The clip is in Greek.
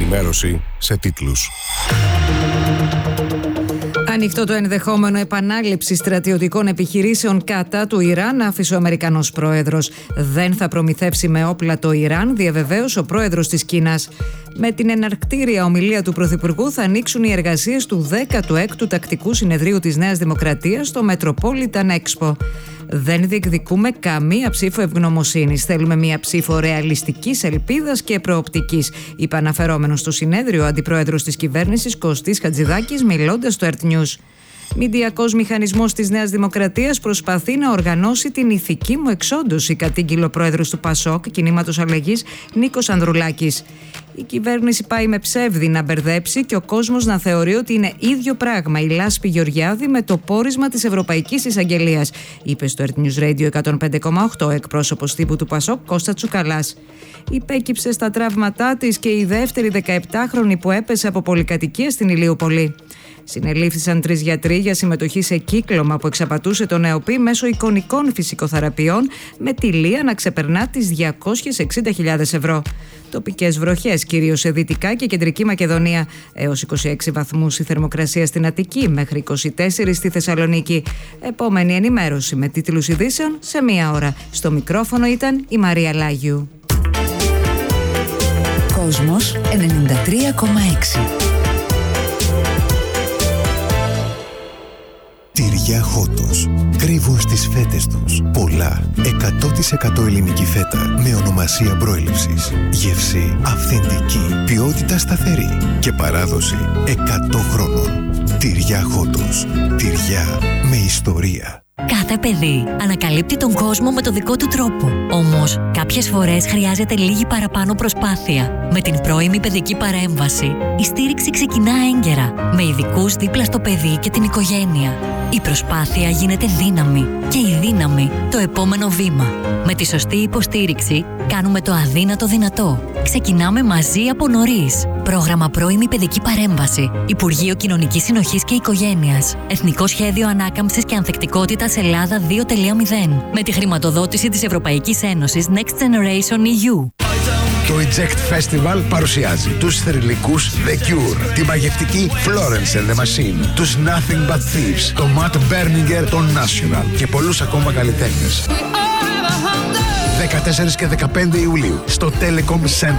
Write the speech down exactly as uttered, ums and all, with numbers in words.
Ενημέρωση σε τίτλους. Ανοιχτό το ενδεχόμενο επανάληψη στρατιωτικών επιχειρήσεων κατά του Ιράν, άφησε ο Αμερικανός πρόεδρος. Δεν θα προμηθεύσει με όπλα το Ιράν, διαβεβαίωσε ο πρόεδρος της Κίνας. Με την εναρκτήρια ομιλία του Πρωθυπουργού θα ανοίξουν οι εργασίες του δέκατου έκτου Τακτικού Συνεδρίου της Νέας Δημοκρατίας στο Metropolitan Expo. Δεν διεκδικούμε καμία ψήφο ευγνωμοσύνης. Θέλουμε μια ψήφο ρεαλιστικής ελπίδας και προοπτικής, είπε αναφερόμενος στο συνέδριο ο αντιπρόεδρος της κυβέρνησης Κωστής Χατζηδάκης, μιλώντας στο Earth News. Μηντιακός μηχανισμός της Νέας Δημοκρατίας προσπαθεί να οργανώσει την ηθική μου εξόντωση, κατήγγειλε ο πρόεδρος του ΠΑΣΟΚ, Κινήματος Αλλαγής, Νίκος Ανδρουλάκης. Η κυβέρνηση πάει με ψεύδι να μπερδέψει και ο κόσμος να θεωρεί ότι είναι ίδιο πράγμα η Λάσπη Γεωργιάδη με το πόρισμα της Ευρωπαϊκής Εισαγγελίας, είπε στο Earth News Radio εκατόν πέντε κόμμα οκτώ εκπρόσωπος τύπου του ΠΑΣΟΚ Κώστα Τσουκαλάς. Υπέκυψε στα τραύματά της και η δεύτερη δεκαεπτάχρονη που έπεσε από πολυκατοικία στην Ηλιούπολη. Συνελήφθησαν τρεις γιατροί για συμμετοχή σε κύκλωμα που εξαπατούσε τον νεοπή μέσω εικονικών φυσικοθεραπείων, με τη λία να ξεπερνά τις διακόσιες εξήντα χιλιάδες ευρώ. Τοπικές βροχές, κυρίως σε Δυτικά και Κεντρική Μακεδονία. Έως είκοσι έξι βαθμούς η θερμοκρασία στην Αττική, μέχρι είκοσι τέσσερα στη Θεσσαλονίκη. Επόμενη ενημέρωση με τίτλους ειδήσεων σε μία ώρα. Στο μικρόφωνο ήταν η Μαρία Λάγιου. Κόσμος ενενήντα τρία κόμμα έξι. Τυριά Χότος. Κρύβουν στις φέτες τους πολλά εκατό τοις εκατό ελληνική φέτα με ονομασία προέλευσης. Γεύση αυθεντική, ποιότητα σταθερή και παράδοση εκατό χρόνων. Τυριά Χότος. Τυριά με ιστορία. Κάθε παιδί ανακαλύπτει τον κόσμο με το δικό του τρόπο. Όμως, κάποιες φορές χρειάζεται λίγη παραπάνω προσπάθεια. Με την πρώιμη παιδική παρέμβαση, η στήριξη ξεκινά έγκαιρα, με ειδικούς δίπλα στο παιδί και την οικογένεια. Η προσπάθεια γίνεται δύναμη και η δύναμη το επόμενο βήμα. Με τη σωστή υποστήριξη, κάνουμε το αδύνατο δυνατό. Ξεκινάμε μαζί από νωρίς. Πρόγραμμα Πρώιμη Παιδική Παρέμβαση. Υπουργείο Κοινωνικής Συνοχής και Οικογένειας. Εθνικό Σχέδιο Ανάκαμψης και Ανθεκτικότητας Ελλάδα δύο κόμμα μηδέν. Με τη χρηματοδότηση της Ευρωπαϊκής Ένωσης Next Generation ι γιου. Το Eject Festival παρουσιάζει τους θρυλικούς The Cure, τη μαγευτική Florence and the Machine, τους Nothing But Thieves, το Matt Berninger, το National και πολλούς ακόμα καλλιτέχνες. δεκατέσσερις και δεκαπέντε Ιουλίου στο Telecom Center